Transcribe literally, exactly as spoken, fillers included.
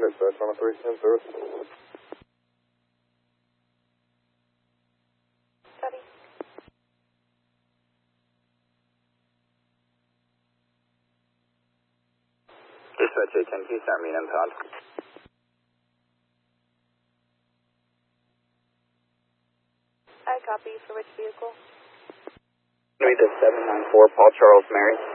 dispatch on a three ten service. Copy. Dispatch eight ten, can you start me in impound? I copy. For which vehicle? Read the seven nine four Paul Charles Mary.